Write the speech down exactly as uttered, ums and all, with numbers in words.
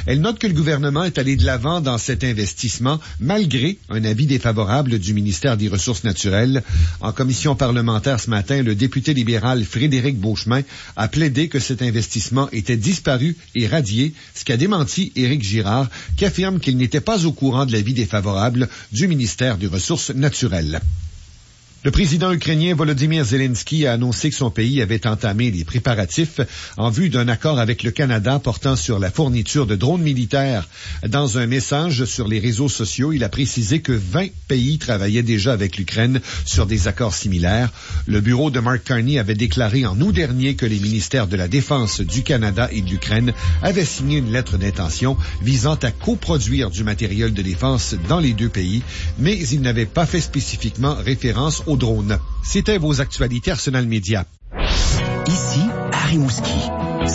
Elle note que le gouvernement est allé de l'avant dans cet investissement, malgré un avis défavorable du ministère des Ressources naturelles. En commission parlementaire ce matin, le député libéral Frédéric Beauchemin a plaidé que cet investissement était disparu et radié, ce qu'a démenti Éric Girard, qui affirme qu'il n'était pas au courant de l'avis défavorable du ministère des Ressources naturelles. Le président ukrainien Volodymyr Zelensky a annoncé que son pays avait entamé les préparatifs en vue d'un accord avec le Canada portant sur la fourniture de drones militaires. Dans un message sur les réseaux sociaux, il a précisé que vingt pays travaillaient déjà avec l'Ukraine sur des accords similaires. Le bureau de Mark Carney avait déclaré en août dernier que les ministères de la Défense du Canada et de l'Ukraine avaient signé une lettre d'intention visant à coproduire du matériel de défense dans les deux pays, mais ils n'avaient pas fait spécifiquement référence aux drones. C'était vos actualités Arsenal Média. Ici, Harry Mouski.